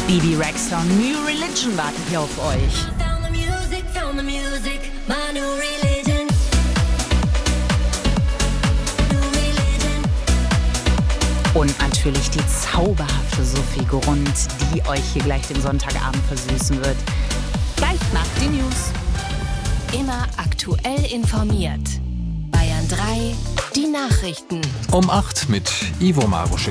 Bebe Rexha und New Religion warten hier auf euch. Und natürlich die zauberhafte Sophie Grund, die euch hier gleich den Sonntagabend versüßen wird. Gleich nach den News. Immer aktuell informiert. Bayern 3, die Nachrichten. Um 8 mit Ivo Maruschek.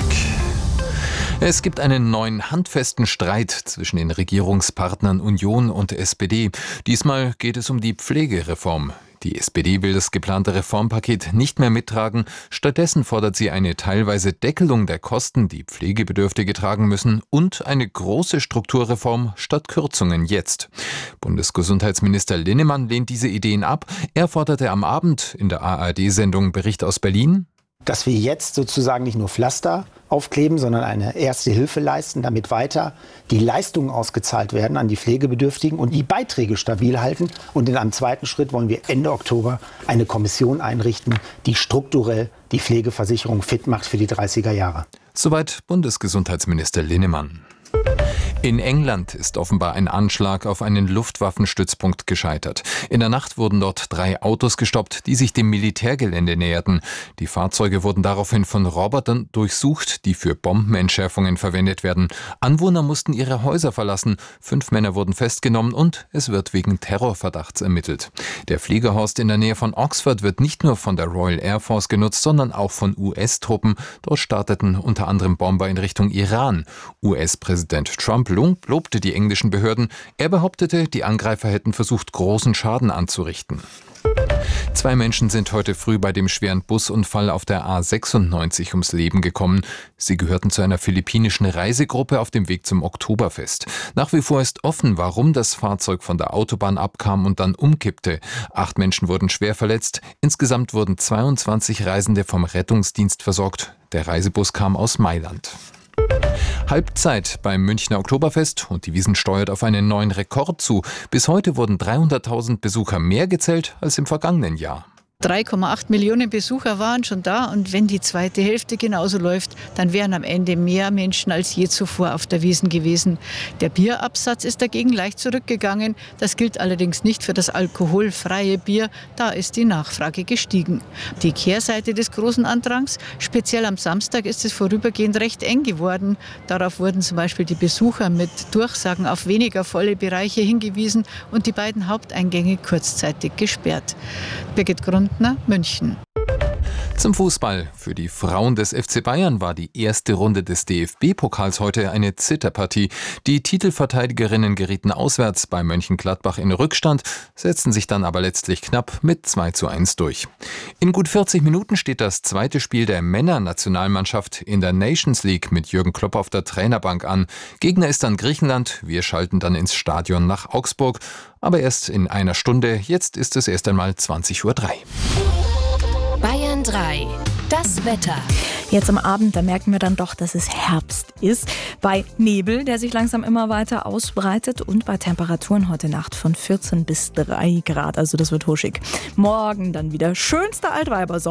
Es gibt einen neuen handfesten Streit zwischen den Regierungspartnern Union und SPD. Diesmal geht es um die Pflegereform. Die SPD will das geplante Reformpaket nicht mehr mittragen. Stattdessen fordert sie eine teilweise Deckelung der Kosten, die Pflegebedürftige tragen müssen, und eine große Strukturreform statt Kürzungen jetzt. Bundesgesundheitsminister Linnemann lehnt diese Ideen ab. Er forderte am Abend in der ARD-Sendung Bericht aus Berlin, dass wir jetzt sozusagen nicht nur Pflaster aufkleben, sondern eine erste Hilfe leisten, damit weiter die Leistungen ausgezahlt werden an die Pflegebedürftigen und die Beiträge stabil halten. Und in einem zweiten Schritt wollen wir Ende Oktober eine Kommission einrichten, die strukturell die Pflegeversicherung fit macht für die 30er Jahre. Soweit Bundesgesundheitsminister Linnemann. In England ist offenbar ein Anschlag auf einen Luftwaffenstützpunkt gescheitert. In der Nacht wurden dort 3 Autos gestoppt, die sich dem Militärgelände näherten. Die Fahrzeuge wurden daraufhin von Robotern durchsucht, die für Bombenentschärfungen verwendet werden. Anwohner mussten ihre Häuser verlassen. 5 Männer wurden festgenommen und es wird wegen Terrorverdachts ermittelt. Der Fliegerhorst in der Nähe von Oxford wird nicht nur von der Royal Air Force genutzt, sondern auch von US-Truppen. Dort starteten unter anderem Bomber in Richtung Iran. US-Präsident Trump lobte die englischen Behörden. Er behauptete, die Angreifer hätten versucht, großen Schaden anzurichten. 2 Menschen sind heute früh bei dem schweren Busunfall auf der A96 ums Leben gekommen. Sie gehörten zu einer philippinischen Reisegruppe auf dem Weg zum Oktoberfest. Nach wie vor ist offen, warum das Fahrzeug von der Autobahn abkam und dann umkippte. 8 Menschen wurden schwer verletzt. Insgesamt wurden 22 Reisende vom Rettungsdienst versorgt. Der Reisebus kam aus Mailand. Halbzeit beim Münchner Oktoberfest und die Wiesn steuert auf einen neuen Rekord zu. Bis heute wurden 300.000 Besucher mehr gezählt als im vergangenen Jahr. 3,8 Millionen Besucher waren schon da und wenn die zweite Hälfte genauso läuft, dann wären am Ende mehr Menschen als je zuvor auf der Wiesn gewesen. Der Bierabsatz ist dagegen leicht zurückgegangen. Das gilt allerdings nicht für das alkoholfreie Bier. Da ist die Nachfrage gestiegen. Die Kehrseite des großen Andrangs, speziell am Samstag ist es vorübergehend recht eng geworden. Darauf wurden zum Beispiel die Besucher mit Durchsagen auf weniger volle Bereiche hingewiesen und die beiden Haupteingänge kurzzeitig gesperrt. Birgit Grundner, München. Zum Fußball. Für die Frauen des FC Bayern war die erste Runde des DFB-Pokals heute eine Zitterpartie. Die Titelverteidigerinnen gerieten auswärts bei Mönchengladbach in Rückstand, setzten sich dann aber letztlich knapp mit 2:1 durch. In gut 40 Minuten steht das zweite Spiel der Männernationalmannschaft in der Nations League mit Jürgen Klopp auf der Trainerbank an. Gegner ist dann Griechenland. Wir schalten dann ins Stadion nach Augsburg. Aber erst in einer Stunde. Jetzt ist es erst einmal 20:03 Uhr. Bayern 3, das Wetter. Jetzt am Abend, da merken wir dann doch, dass es Herbst ist. Bei Nebel, der sich langsam immer weiter ausbreitet und bei Temperaturen heute Nacht von 14 bis 3 Grad. Also das wird huschig. Morgen dann wieder schönster Altweibersonne.